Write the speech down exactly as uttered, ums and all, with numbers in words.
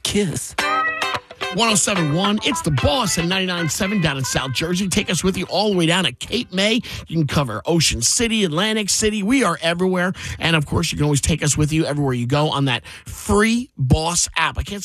kiss. one oh seven point one, it's The Boss at ninety-nine point seven down in South Jersey. Take us with you all the way down to Cape May. You can cover Ocean City, Atlantic City. We are everywhere. And, of course, you can always take us with you everywhere you go on that free Boss app. I can't